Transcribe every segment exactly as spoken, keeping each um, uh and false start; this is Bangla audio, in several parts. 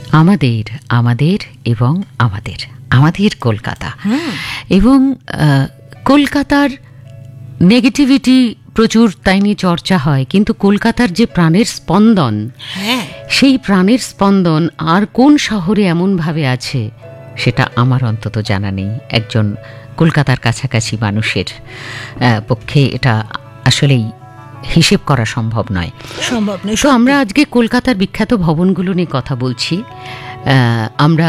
আমাদের আমাদের এবং আমাদের আমাদের কলকাতা এবং কলকাতার নেগেটিভিটি প্রচুর তাই নিয়ে চর্চা হয়, কিন্তু কলকাতার যে প্রাণের স্পন্দন, সেই প্রাণের স্পন্দন আর কোন শহরে এমনভাবে আছে সেটা আমার অন্তত জানা নেই। একজন কলকাতার কাছাকাছি মানুষের পক্ষে এটা আসলেই হিসেব করা সম্ভব নয় সম্ভব নয় তো আমরা আজকে কলকাতার বিখ্যাত ভবনগুলো নিয়ে কথা বলছি। আমরা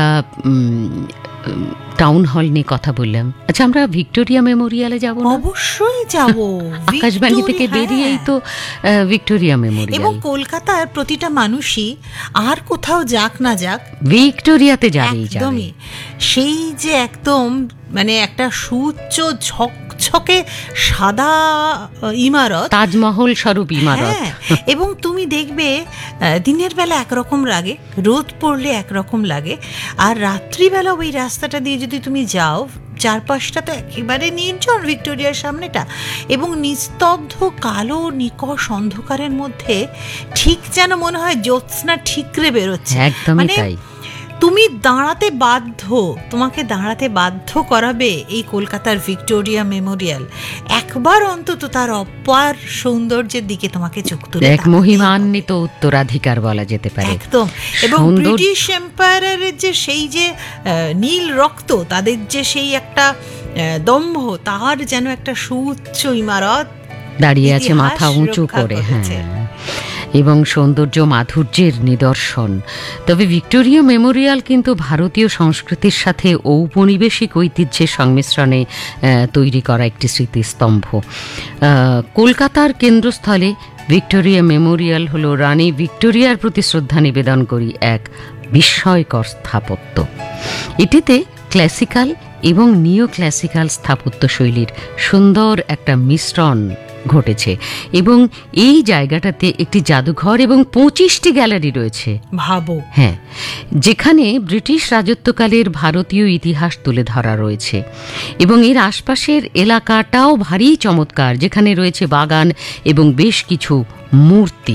টাউন হল নিয়ে কথা বললাম। আচ্ছা, আমরা ভিক্টোরিয়া মেমোরিয়ালে যাব? অবশ্যই যাব। আকাশবাণী থেকে বেরিয়েই তো ভিক্টোরিয়া মেমোরিয়াল। এবং কলকাতার প্রতিটা মানুষই আর কোথাও যাক না যাক ভিক্টোরিয়াতে যাবেই যাবে। একদমই সেই যে একদম মানে একটা সুউচ্চ ঝকঝকে সাদা ইমারত, তাজমহল স্বরূপ ইমারত। এবং তুমি দেখবে দিনের বেলা একরকম লাগে, রোদ পড়লে একরকম লাগে, আর রাত্রিবেলা ওই রাস্তাটা দিয়ে যদি তুমি যাও, চারপাশটা তো একেবারে নির্জন ভিক্টোরিয়ার সামনেটা, এবং নিস্তব্ধ কালো নিকষ অন্ধকারের মধ্যে ঠিক যেন মনে হয় জ্যোৎস্না ঠিকরে বেরোচ্ছে। একদমই তাই। তুমি দাঁড়াতে বাধ্য, তোমাকে দাঁড়াতে বাধ্য করাবে এই কলকাতার ভিক্টোরিয়া মেমোরিয়াল। একবার অন্তত তার অপার সৌন্দর্যের দিকে তোমাকে চোখ তুলে, এক মহিমান্বিত উত্তরাধিকার বলা যেতে পারে একদম। এবং ব্রিটিশ এম্পায়ারের যে সেই যে নীল রক্ত, তাদের যে সেই একটা দম্ভ, তার যেন একটা সুউচ্চ ইমারত দাঁড়িয়ে আছে মাথা উঁচু করে, হ্যাঁ, এবং সৌন্দর্য মাধুর্যের নিদর্শন। তবে ভিক্টোরিয়া মেমোরিয়াল কিন্তু ভারতীয় সংস্কৃতির সাথে ঔপনিবেশিক ঐতিহ্যের সংমিশ্রণে তৈরি করা একটি স্মৃতিস্তম্ভ। কলকাতার কেন্দ্রস্থলে ভিক্টোরিয়া মেমোরিয়াল হলো রানী ভিক্টোরিয়ার প্রতি শ্রদ্ধা নিবেদন করি এক বিস্ময়কর স্থাপত্য। এটিতে ক্লাসিক্যাল এবং নিও ক্লাসিক্যাল স্থাপত্য শৈলীর সুন্দর একটা মিশ্রণ ঘটেছে, এবং এই জায়গাটাতে একটি জাদুঘর এবং পঁচিশটি গ্যালারি রয়েছে। ভাবো, হ্যাঁ, যেখানে ব্রিটিশ রাজত্বকালের ভারতীয় ইতিহাস তুলে ধরা রয়েছে, এবং এর আশপাশের এলাকাটাও ভারী চমৎকার, যেখানে রয়েছে বাগান এবং বেশ কিছু মূর্তি।